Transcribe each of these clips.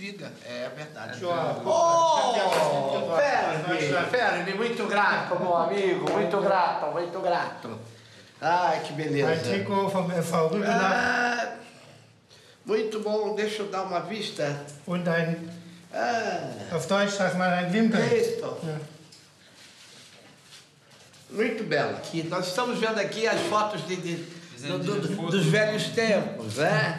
desliga. É verdade. Ô, Ferdinand, muito grato, meu amigo. Muito grato, muito grato. Ai, que beleza. Ein Trikot vom FV Rügenach. Muito bom, deixa eu dar uma vista. Und ein, auf Deutsch sagt man ein Wimpel. Isso. Muito belo. Aqui, nós estamos vendo aqui as fotos dos velhos tempos, né?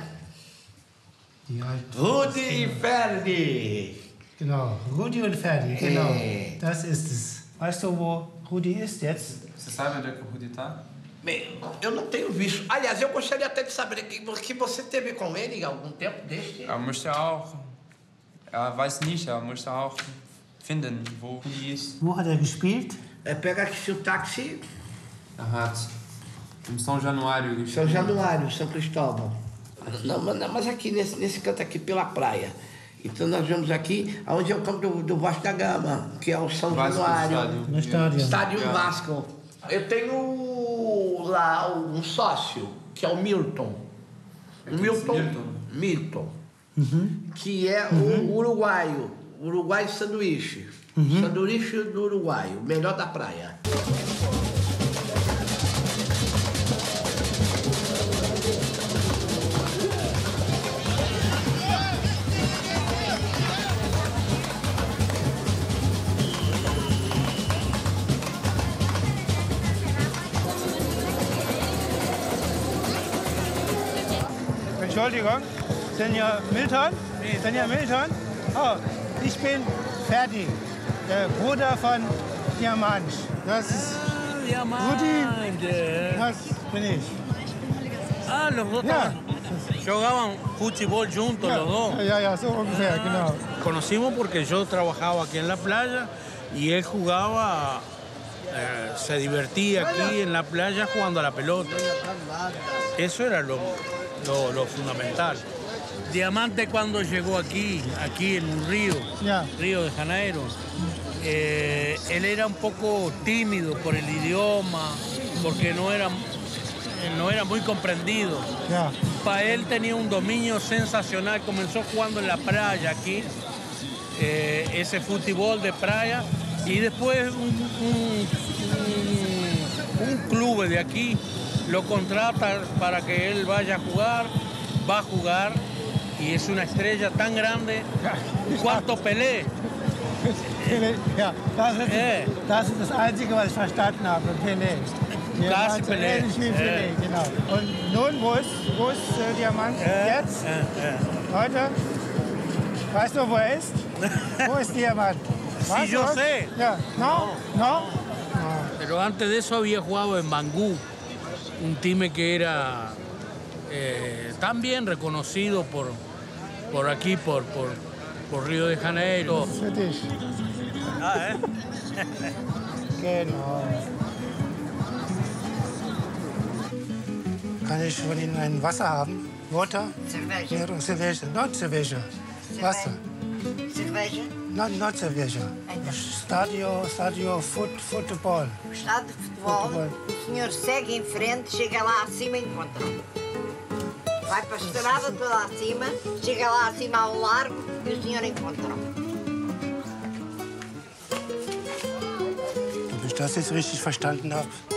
Rudi e Ferdi. Genau, Rudi und Ferdi, genau. Das ist es. Weißt du, wo Rudi ist jetzt? Você sabe onde é que o Rudi tá? Bem, eu não tenho visto. Aliás, eu gostaria até de saber que você teve com ele em algum tempo deste. Möchte auch. Weiß nicht, möchte auch finden, wo Rudi ist. Wo hat gespielt? Pega aqui o táxi. Hat em São Januário gespielt. São Januário, São Cristóvão. Não, mas aqui, nesse canto aqui, pela praia. Então nós vemos aqui, onde é o campo do Vasco da Gama, que é o São Januário. No Stadion. Estádio Vasco. Eu tenho lá um sócio, que é o Milton. Milton. Que é o uruguaio. Uruguai sanduíche. Sanduíche do Uruguai, o melhor da praia. Entschuldigung, Senor Milton? Senor Milton? Oh, ich bin Ferdi, der Bruder von Diamant. Das ist Rudi, das bin ich. Ah, los dos jugaban fútbol juntos, los dos. Ja, so ungefähr, genau. Conocimos porque yo trabajaba aquí en la playa y él jugaba, se divertía aquí en la playa jugando a la pelota. Eso era lo fundamental. Diamante cuando llegó aquí en un río, Río de Janeiro, él era un poco tímido por el idioma, porque no era muy comprendido. Para él tenía un dominio sensacional, comenzó jugando en la playa aquí, ese fútbol de playa, y después un club de aquí lo contrata para que él vaya a jugar, va a jugar, y es una estrella tan grande, cuarto Pelé. Ja, das ist das Einzige, was ich verstanden habe, Pelé. Casi Pelé. Ähnlich wie Pelé, genau. Und nun, wo ist Diamant jetzt? Heute? Weißt du, wo er ist? Wo ist Diamant? Sí, yo sé. Ja. No. Pero antes de eso había jugado en Bangú, un time que era también reconocido por aquí, por Río de Janeiro. Für dich. Genau. Kann ich von Ihnen ein Wasser haben? Water? Cerveja. Cerveja. Not cerveja. Wasser. Cerveja? Not cerveja. Estádio futebol. O estádio de futebol, o senhor segue em frente, chega lá acima e encontra. Vai para a estrada toda acima, chega lá acima ao largo e o senhor encontra. Ob ich das jetzt richtig verstanden habe?